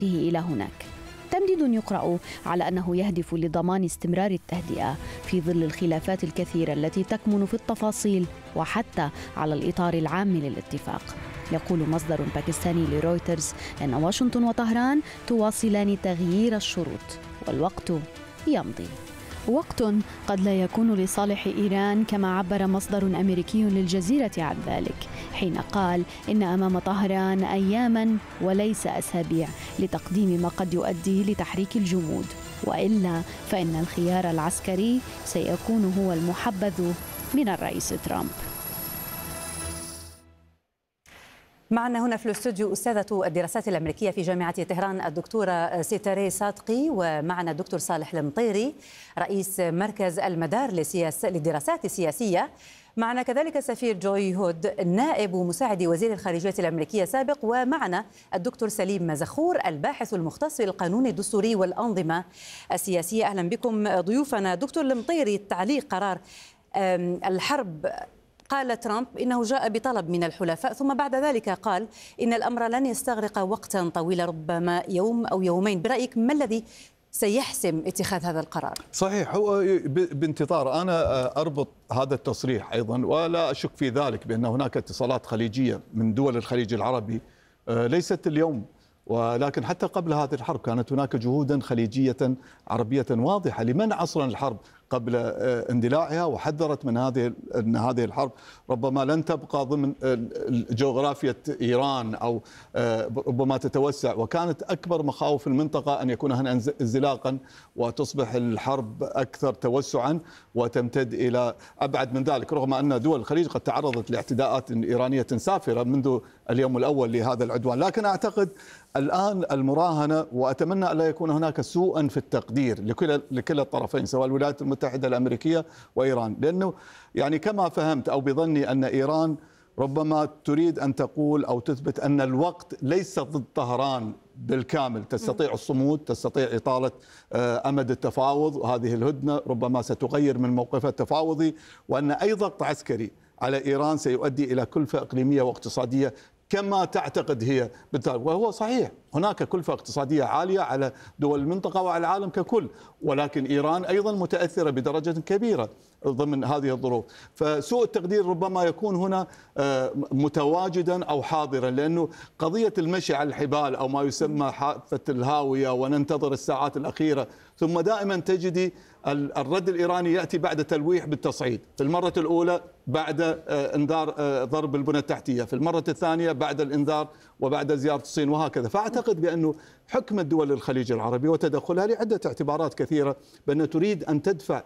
إلى هناك. تمديد يقرأ على أنه يهدف لضمان استمرار التهدئة في ظل الخلافات الكثيرة التي تكمن في التفاصيل وحتى على الإطار العام للاتفاق. يقول مصدر باكستاني لرويترز أن واشنطن وطهران تواصلان تغيير الشروط والوقت يمضي. وقت قد لا يكون لصالح إيران كما عبر مصدر أمريكي للجزيرة عن ذلك حين قال إن أمام طهران أياما وليس أسابيع لتقديم ما قد يؤدي لتحريك الجمود، وإلا فإن الخيار العسكري سيكون هو المحبذ من الرئيس ترامب. معنا هنا في الاستوديو أستاذة الدراسات الأمريكية في جامعة طهران الدكتورة سيتاري صادقي، ومعنا الدكتور صالح المطيري رئيس مركز المدار للدراسات السياسية. معنا كذلك السفير جوي هود نائب ومساعد وزير الخارجية الأمريكية سابق، ومعنا الدكتور سليم مزخور الباحث المختص في القانون الدستوري والأنظمة السياسية. أهلا بكم ضيوفنا. دكتور المطيري، تعليق قرار الحرب، قال ترامب إنه جاء بطلب من الحلفاء، ثم بعد ذلك قال إن الأمر لن يستغرق وقتا طويلا، ربما يوم أو يومين. برأيك ما الذي سيحسم اتخاذ هذا القرار؟ صحيح، هو بانتظار. أنا أربط هذا التصريح أيضا، ولا أشك في ذلك، بأن هناك اتصالات خليجية من دول الخليج العربي ليست اليوم، ولكن حتى قبل هذه الحرب كانت هناك جهودا خليجية عربية واضحة لمنع أصلا الحرب قبل اندلاعها، وحذرت من أن هذه الحرب ربما لن تبقى ضمن جغرافية إيران أو ربما تتوسع، وكانت أكبر مخاوف المنطقة أن يكون هنا انزلاقا وتصبح الحرب أكثر توسعا وتمتد إلى أبعد من ذلك، رغم أن دول الخليج قد تعرضت لاعتداءات إيرانية سافرة منذ اليوم الأول لهذا العدوان. لكن أعتقد الآن المراهنة، وأتمنى أن لا يكون هناك سوءا في التقدير لكلا الطرفين سواء الولايات المتحدة الأمريكية وإيران، لأنه يعني كما فهمت أو بظني أن إيران ربما تريد أن تقول أو تثبت أن الوقت ليس ضد طهران بالكامل، تستطيع الصمود، تستطيع إطالة أمد التفاوض، وهذه الهدنة ربما ستغير من موقفها التفاوضي، وأن أي ضغط عسكري على إيران سيؤدي إلى كلفة إقليمية واقتصادية كما تعتقد هي بالتالي. وهو صحيح هناك كلفة اقتصادية عالية على دول المنطقة وعلى العالم ككل، ولكن إيران أيضا متأثرة بدرجة كبيرة ضمن هذه الظروف، فسوء التقدير ربما يكون هنا متواجدا أو حاضرا، لأنه قضية المشي على الحبال أو ما يسمى حافة الهاوية وننتظر الساعات الأخيرة، ثم دائما تجدي الرد الإيراني يأتي بعد تلويح بالتصعيد، في المرة الأولى بعد انذار ضرب البنى التحتية، في المرة الثانية بعد الانذار وبعد زيارة الصين، وهكذا. فأعتقد بأنه حكم الدول الخليج العربي وتدخلها لعدة اعتبارات كثيرة، بأن تريد أن تدفع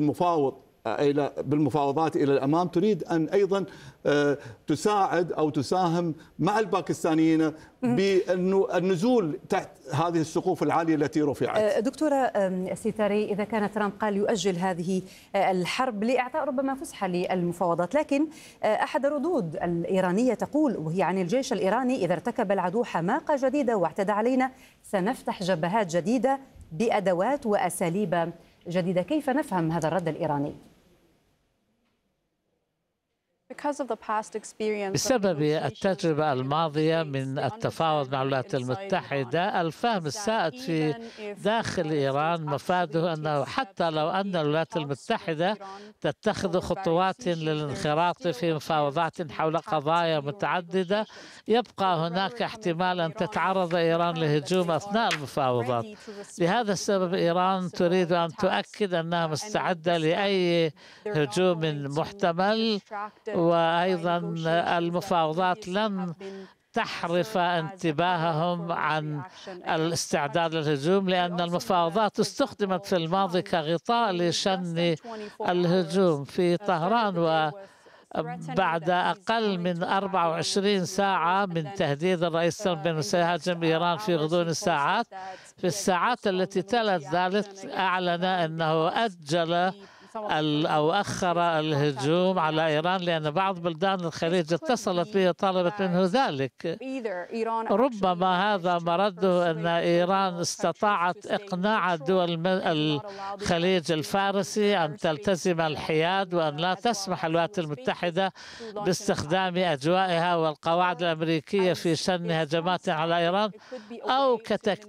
بالمفاوضات إلى الأمام، تريد أن أيضا تساعد أو تساهم مع الباكستانيين بأنه النزول تحت هذه السقوف العالية التي رفعت. دكتورة سيتاري، إذا كان ترامب قال يؤجل هذه الحرب لإعطاء ربما فسحة للمفاوضات، لكن أحد الردود الإيرانية تقول، وهي عن الجيش الإيراني: إذا ارتكب العدو حماقة جديدة واعتدى علينا سنفتح جبهات جديدة بأدوات وأساليب جديدة. كيف نفهم هذا الرد الإيراني؟ بسبب التجربة الماضية من التفاوض مع الولايات المتحدة، الفهم السائد في داخل إيران مفاده أنه حتى لو أن الولايات المتحدة تتخذ خطوات للانخراط في مفاوضات حول قضايا متعددة، يبقى هناك احتمال أن تتعرض إيران لهجوم أثناء المفاوضات. لهذا السبب إيران تريد أن تؤكد أنها مستعدة لأي هجوم محتمل، وأيضا المفاوضات لن تحرف انتباههم عن الاستعداد للهجوم، لأن المفاوضات استخدمت في الماضي كغطاء لشن الهجوم في طهران. وبعد أقل من 24 ساعة من تهديد الرئيس ترامب بأنه سيهاجم إيران في غضون الساعات، في الساعات التي تلت ذلك أعلن أنه أجل أو أخر الهجوم على إيران، لأن بعض بلدان الخليج اتصلت به وطلبت منه ذلك. ربما هذا مرده أن إيران استطاعت إقناع دول الخليج الفارسي أن تلتزم الحياد وأن لا تسمح الولايات المتحدة باستخدام أجوائها والقواعد الأمريكية في شن هجمات على إيران، أو